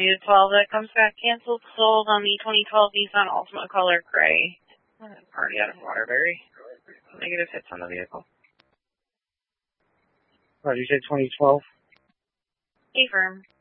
12 that comes back canceled, sold on the 2012 Nissan Altima Color Gray. Party out of Waterbury. Negative hits on the vehicle. What did you say, 2012? Affirm.